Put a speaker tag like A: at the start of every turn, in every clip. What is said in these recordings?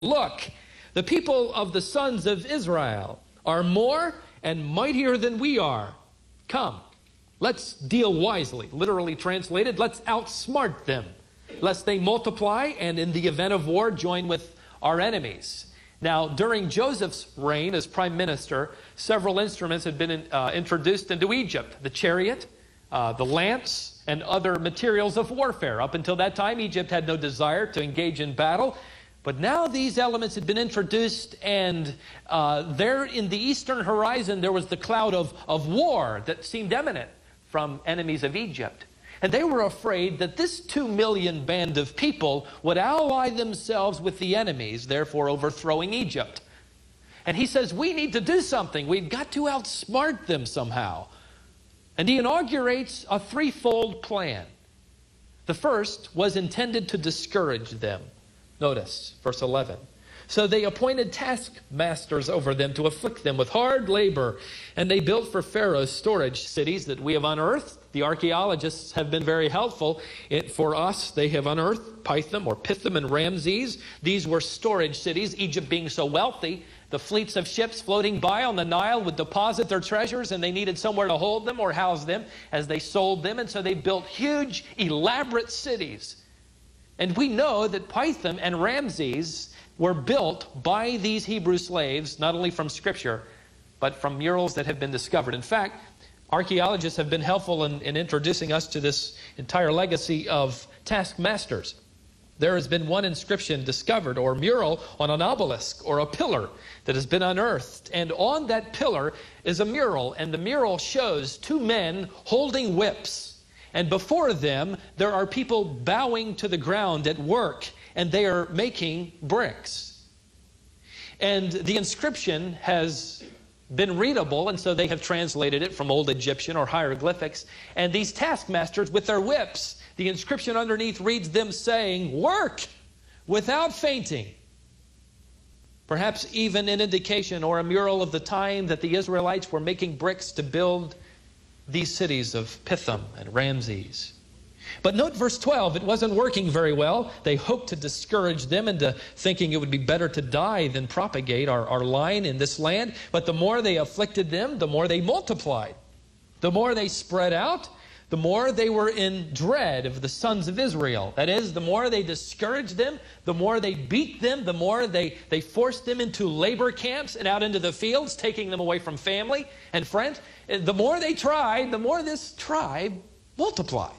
A: Look, the people of the sons of Israel are more and mightier than we are. Come, let's deal wisely. Literally translated, let's outsmart them, lest they multiply and in the event of war join with our enemies. Now, during Joseph's reign as prime minister, several instruments had been introduced into Egypt. The chariot, the lance, and other materials of warfare. Up until that time, Egypt had no desire to engage in battle. But now these elements had been introduced, and there in the eastern horizon, there was the cloud of war that seemed imminent from enemies of Egypt. And they were afraid that this 2 million band of people would ally themselves with the enemies, therefore overthrowing Egypt. And he says, we need to do something. We've got to outsmart them somehow. And he inaugurates a threefold plan. The first was intended to discourage them. Notice, verse 11. So they appointed taskmasters over them to afflict them with hard labor. And they built for Pharaoh storage cities that we have unearthed. The archaeologists have been very helpful. For us, they have unearthed Pithom or Pithom and Ramses. These were storage cities, Egypt being so wealthy. The fleets of ships floating by on the Nile would deposit their treasures, and they needed somewhere to hold them or house them as they sold them. And so they built huge, elaborate cities. And we know that Pithom and Ramses were built by these Hebrew slaves, not only from Scripture, but from murals that have been discovered. In fact, archaeologists have been helpful in introducing us to this entire legacy of taskmasters. There has been one inscription discovered, or mural, on an obelisk or a pillar that has been unearthed. And on that pillar is a mural, and the mural shows two men holding whips. And before them, there are people bowing to the ground at work, and they are making bricks. And the inscription has been readable, and so they have translated it from Old Egyptian or hieroglyphics. And these taskmasters with their whips, the inscription underneath reads them saying, work without fainting. Perhaps even an indication or a mural of the time that the Israelites were making bricks to build these cities of Pithom and Ramses. But note verse 12, it wasn't working very well. They hoped to discourage them into thinking it would be better to die than propagate our line in this land. But the more they afflicted them, the more they multiplied. The more they spread out, the more they were in dread of the sons of Israel. That is, the more they discouraged them, the more they beat them, the more they forced them into labor camps and out into the fields, taking them away from family and friends. The more they tried, the more this tribe multiplied.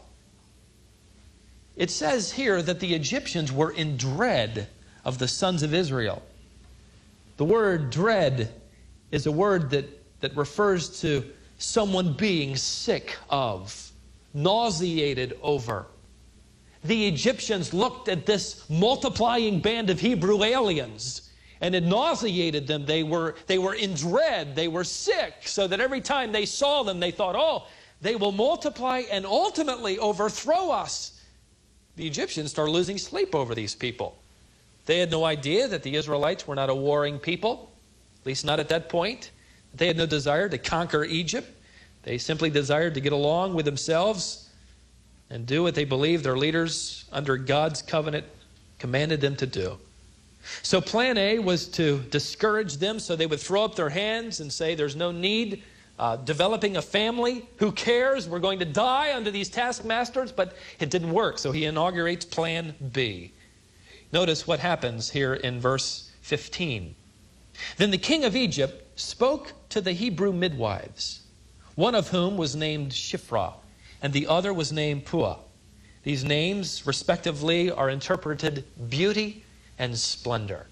A: It says here that the Egyptians were in dread of the sons of Israel. The word dread is a word that refers to someone being sick of, nauseated over. The Egyptians looked at this multiplying band of Hebrew aliens, and it nauseated them. They were in dread. They were sick, so that every time they saw them, they thought, oh, they will multiply and ultimately overthrow us. The Egyptians started losing sleep over these people. They had no idea that the Israelites were not a warring people, at least not at that point. They had no desire to conquer Egypt. They simply desired to get along with themselves and do what they believed their leaders under God's covenant commanded them to do. So plan A was to discourage them so they would throw up their hands and say, there's no need developing a family. Who cares? We're going to die under these taskmasters. But it didn't work, so he inaugurates plan B. Notice what happens here in verse 15. Then the king of Egypt spoke to the Hebrew midwives, one of whom was named Shiphrah, and the other was named Puah. These names, respectively, are interpreted beauty and splendor.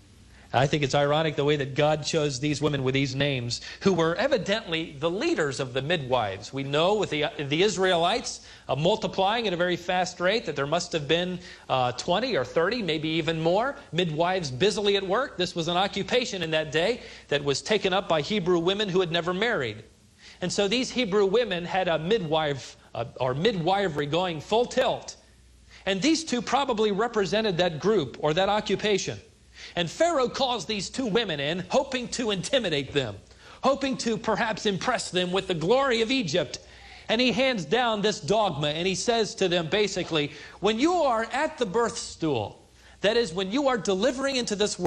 A: I think it's ironic the way that God chose these women with these names, who were evidently the leaders of the midwives. We know with the Israelites multiplying at a very fast rate that there must have been 20 or 30, maybe even more, midwives busily at work. This was an occupation in that day that was taken up by Hebrew women who had never married. And so these Hebrew women had a midwife or midwifery going full tilt. And these two probably represented that group or that occupation. And Pharaoh calls these two women in, hoping to intimidate them, hoping to perhaps impress them with the glory of Egypt. And he hands down this dogma, and he says to them basically, when you are at the birth stool, that is, when you are delivering into this world,